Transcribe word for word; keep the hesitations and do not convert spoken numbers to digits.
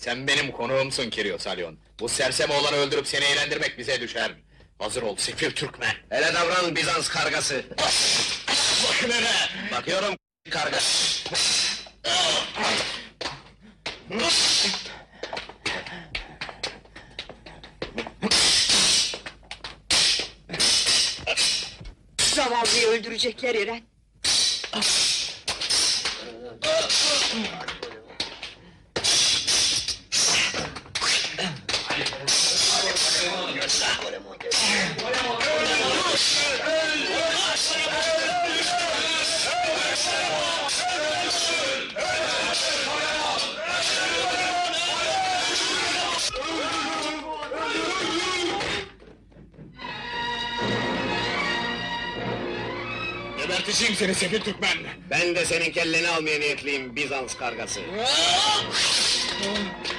Sen benim konuğumsun Kiryos Alyon. Bu sersem oğlanı öldürüp seni eğlendirmek bize düşer. Hazır ol sefil Türkmen! Hele davran Bizans kargası! Bakın hele! Bakıyorum karga! Zavallıyı öldürecekler İren! Geberteceğim seni sefil Türkmen! Ben de senin kelleni almaya niyetliyim Bizans kargası!